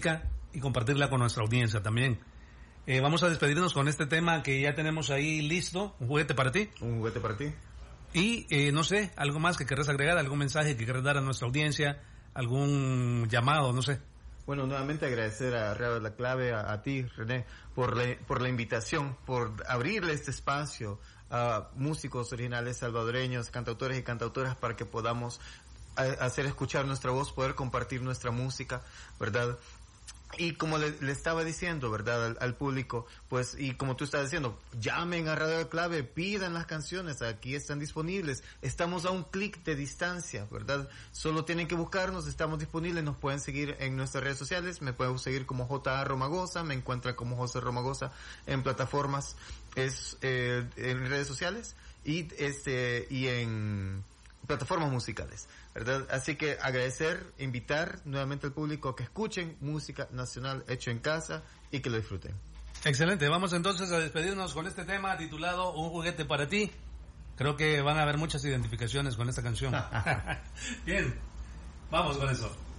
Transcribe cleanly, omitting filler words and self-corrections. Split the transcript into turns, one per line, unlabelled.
y compartirla con nuestra audiencia también. Vamos a despedirnos con este tema que ya tenemos ahí listo, un juguete para ti.
Un juguete para ti.
Y no sé, algo más que querrás agregar, algún mensaje que querrás dar a nuestra audiencia, algún llamado, no sé.
Bueno, nuevamente agradecer a Radio La Clave, a ti, René, por la invitación, por abrirle este espacio a músicos originales salvadoreños, cantautores y cantautoras, para que podamos hacer escuchar nuestra voz, poder compartir nuestra música, ¿verdad? Y como le estaba diciendo, ¿verdad? Al público, pues, y como tú estás diciendo, llamen a Radio Clave, pidan las canciones, aquí están disponibles, estamos a un clic de distancia, ¿verdad? Solo tienen que buscarnos, estamos disponibles, nos pueden seguir en nuestras redes sociales, me pueden seguir como J.A. Romagosa, me encuentran como José Romagosa en plataformas, en redes sociales, y en plataformas musicales, ¿verdad? Así que agradecer, invitar nuevamente al público a que escuchen música nacional hecho en casa y que lo disfruten.
Excelente, vamos entonces a despedirnos con este tema titulado Un juguete para ti. Creo que van a haber muchas identificaciones con esta canción. Bien, vamos con eso.